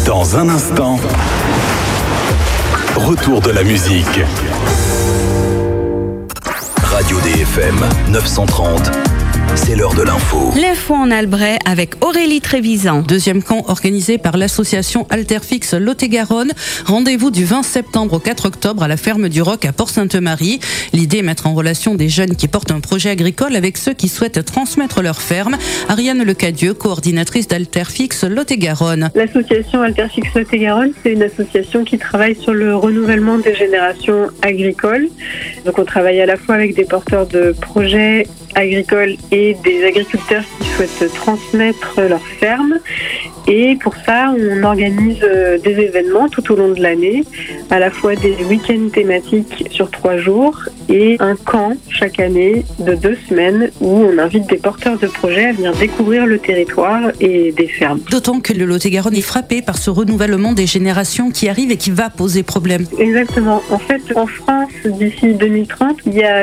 Dans un instant, retour de la musique. Radio DFM 930. C'est l'heure de l'info. L'info en Albret avec Aurélie Trévisan. Deuxième camp organisé par l'association Alterfix Lot-et-Garonne. Rendez-vous du 20 septembre au 4 octobre à la ferme du Roc à Port-Sainte-Marie. L'idée est mettre en relation des jeunes qui portent un projet agricole avec ceux qui souhaitent transmettre leur ferme. Ariane Lecadieux, coordinatrice d'Alterfix Lot-et-Garonne. L'association Alterfix Lot-et-Garonne, c'est une association qui travaille sur le renouvellement des générations agricoles. Donc on travaille à la fois avec des porteurs de projets agricoles et des agriculteurs qui souhaitent transmettre leur ferme. Et pour ça, on organise des événements tout au long de l'année, à la fois des week-ends thématiques sur 3 jours et un camp chaque année de 2 semaines où on invite des porteurs de projets à venir découvrir le territoire et des fermes. D'autant que le Lot-et-Garonne est frappé par ce renouvellement des générations qui arrive et qui va poser problème. Exactement. En fait, en France, d'ici 2030, il y a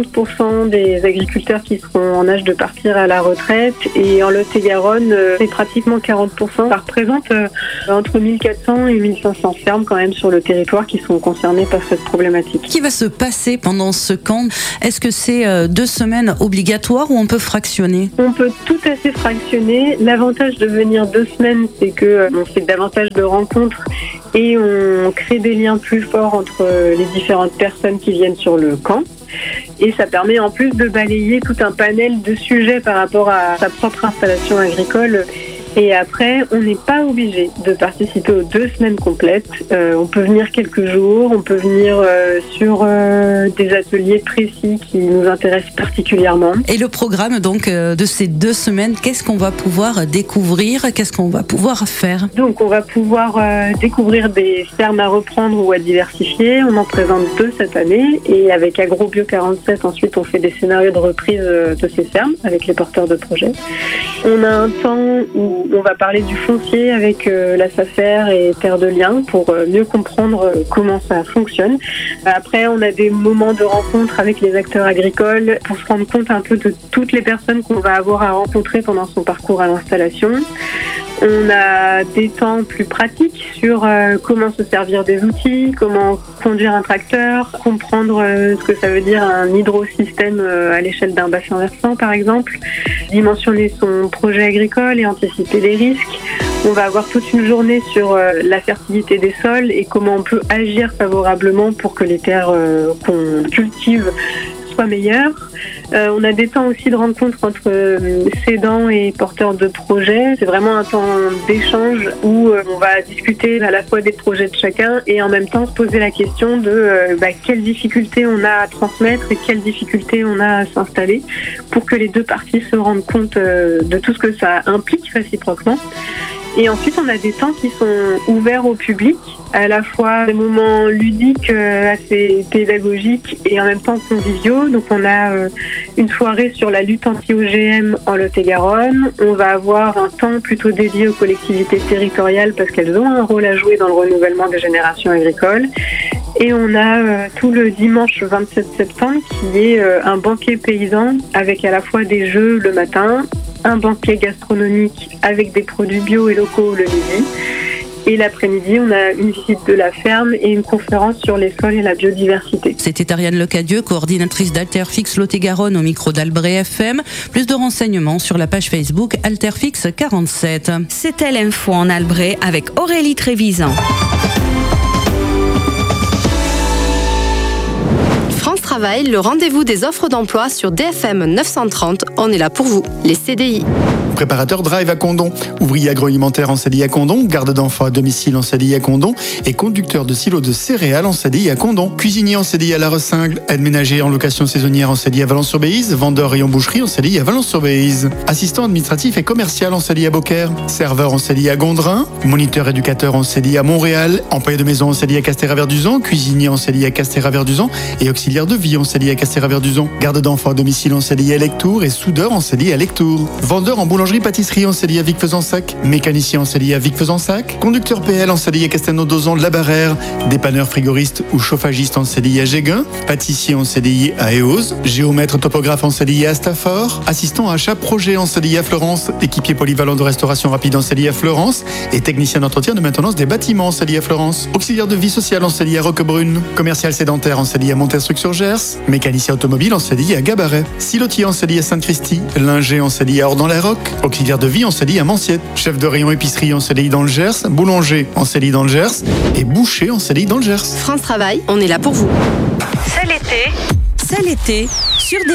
50% des agriculteurs qui seront en âge de partir à la retraite et en Lot-et-Garonne, c'est pratiquement 40%. Ça représente entre 1400 et 1500 fermes quand même sur le territoire qui sont concernées par cette problématique. Qui va se passer pendant ce camp? Est-ce que c'est 2 semaines obligatoires ou on peut fractionner? On peut tout à fait fractionner. L'avantage de venir 2 semaines, c'est qu'on fait davantage de rencontres et on crée des liens plus forts entre les différentes personnes qui viennent sur le camp. Et ça permet en plus de balayer tout un panel de sujets par rapport à sa propre installation agricole. Et après, on n'est pas obligé de participer aux 2 semaines complètes. On peut venir quelques jours, on peut venir sur des ateliers précis qui nous intéressent particulièrement. Et le programme donc de ces 2 semaines, qu'est-ce qu'on va pouvoir découvrir? Qu'est-ce qu'on va pouvoir faire? Donc on va pouvoir découvrir des fermes à reprendre ou à diversifier. On en présente 2 cette année. Et avec AgroBio 47, ensuite on fait des scénarios de reprise de ces fermes avec les porteurs de projets. On a un temps où on va parler du foncier avec la SAFER et Terre de Liens pour mieux comprendre comment ça fonctionne. Après, on a des moments de rencontre avec les acteurs agricoles pour se rendre compte un peu de toutes les personnes qu'on va avoir à rencontrer pendant son parcours à l'installation. On a des temps plus pratiques sur comment se servir des outils, comment conduire un tracteur, comprendre ce que ça veut dire un hydrosystème à l'échelle d'un bassin versant par exemple, dimensionner son projet agricole et anticiper les risques. On va avoir toute une journée sur la fertilité des sols et comment on peut agir favorablement pour que les terres qu'on cultive soient meilleures. On a des temps aussi de rencontre entre cédants et porteurs de projets. C'est vraiment un temps d'échange où on va discuter à la fois des projets de chacun et en même temps se poser la question de quelles difficultés on a à transmettre et quelles difficultés on a à s'installer pour que les 2 parties se rendent compte de tout ce que ça implique réciproquement. Et ensuite, on a des temps qui sont ouverts au public, à la fois des moments ludiques assez pédagogiques et en même temps conviviaux. Donc on a une soirée sur la lutte anti-OGM en Lot-et-Garonne. On va avoir un temps plutôt dédié aux collectivités territoriales parce qu'elles ont un rôle à jouer dans le renouvellement des générations agricoles. Et on a tout le dimanche 27 septembre qui est un banquet paysan avec à la fois des jeux le matin, un banquet gastronomique avec des produits bio et locaux le midi. Et l'après-midi, on a une visite de la ferme et une conférence sur les sols et la biodiversité. C'était Ariane Lecadieux, coordinatrice d'Alterfix Lot-et-Garonne au micro d'Albret FM. Plus de renseignements sur la page Facebook Alterfix 47. C'était l'info en Albret avec Aurélie Trévisan. France Travail, le rendez-vous des offres d'emploi sur DFM 930. On est là pour vous, les CDI. Préparateur Drive à Condon, ouvrier agroalimentaire en CDI à Condon, garde d'enfants à domicile en CDI à Condon et conducteur de silo de céréales en CDI à Condon. Cuisinier en CDI à La Ressingle, aide ménager en location saisonnière en CDI à Valence-sur-Béise, vendeur rayon boucherie en CDI à Valence-sur-Béise. Assistant administratif et commercial en CDI à Beaucaire, serveur en CDI à Gondrin, moniteur éducateur en CDI à Montréal, employé de maison en CDI à Castéra-Verduzan, cuisinier en CDI à Castéra-Verduzan et auxiliaire de vie en CDI à Castéra-Verduzan. Garde d'enfants à domicile en CDI à Lectour et soudeur en CDI à Lectour. Vendeur en boulangerie Boulangerie-pâtisserie en CDI à Vic-Fezensac. Mécanicien en CDI à Vic-Fezensac. Conducteur PL en CDI à Castelnau-d'Ozan de la Barrère. Dépanneur frigoriste ou chauffagiste en CDI à Géguin. Pâtissier en CDI à Éoz. Géomètre topographe en CDI à Stafford. Assistant achat projet en CDI à Florence. Équipier polyvalent de restauration rapide en CDI à Florence. Et technicien d'entretien de maintenance des bâtiments en CDI à Florence. Auxiliaire de vie sociale en CDI à Roquebrune. Commercial sédentaire en CDI à Montestruc-sur-Gers. Mécanicien automobile en CDI à Gabaret. Silotier en CDI à Sainte-Christie. Linger en CDI à Ordon-la-Roque. Auxiliaire de vie en CDI à Manciette. Chef de rayon épicerie en CDI dans le Gers. Boulanger en CDI dans le Gers. Et boucher en CDI dans le Gers. France Travail, on est là pour vous. C'est l'été sur